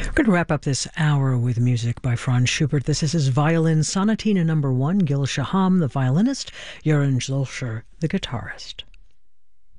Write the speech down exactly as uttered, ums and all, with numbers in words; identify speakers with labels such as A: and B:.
A: We're going to wrap up this hour with music by Franz Schubert. This is his Violin Sonatina number one, Gil Shaham, the violinist, Jeroen Zülscher, the guitarist.